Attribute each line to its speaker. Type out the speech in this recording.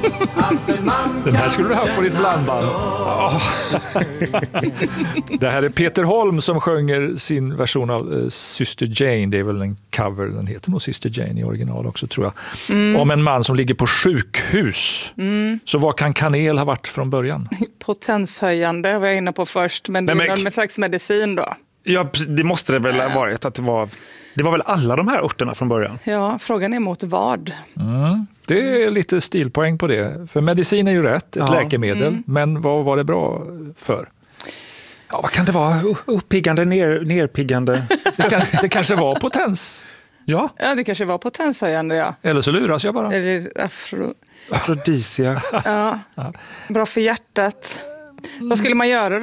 Speaker 1: Den här skulle du haft på ditt blandband. Det här är Peter Holm som sjunger sin version av Syster Jane. Det är väl en cover, den heter nog Syster Jane i original också tror jag. Om en man som ligger på sjukhus. Så vad kan kanel ha varit från början?
Speaker 2: Potenshöjande var jag inne på först, men det är någon slags medicin då.
Speaker 3: Ja, det måste det väl ha varit att det var väl alla de här örterna från början.
Speaker 2: Ja, frågan är mot vad.
Speaker 1: Det är lite stilpoäng på det. För medicin är ju rätt, ett läkemedel. Men vad var det bra för?
Speaker 3: Ja, vad kan det vara? Uppiggande, nerpiggande?
Speaker 1: Det kanske var potens.
Speaker 3: Ja,
Speaker 2: det kanske var potenshöjande, ja.
Speaker 1: Eller så luras jag bara.
Speaker 2: Eller
Speaker 3: afrodisia.
Speaker 2: Ja, bra för hjärtat. Vad skulle man göra då?